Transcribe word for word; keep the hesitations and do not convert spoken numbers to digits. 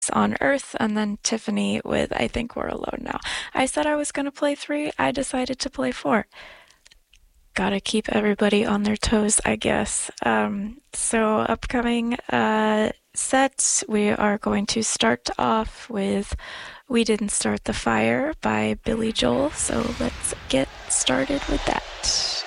on Earth, and then Tiffany with I Think We're Alone Now. I said I was going to play three, I decided to play four. Gotta keep everybody on their toes, I guess. Um, so, upcoming uh, sets, we are going to start off with We Didn't Start the Fire by Billy Joel. So, let's get started with that.